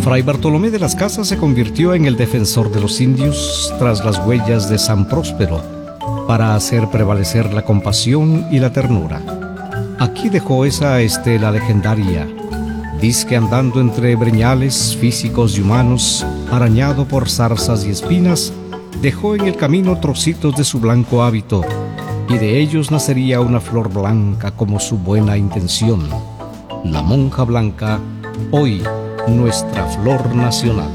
Fray Bartolomé de las Casas se convirtió en el defensor de los indios tras las huellas de San Próspero, para hacer prevalecer la compasión y la ternura. Aquí dejó esa estela legendaria, dizque andando entre breñales físicos y humanos, arañado por zarzas y espinas, dejó en el camino trocitos de su blanco hábito, y de ellos nacería una flor blanca como su buena intención, la monja blanca, hoy nuestra flor nacional.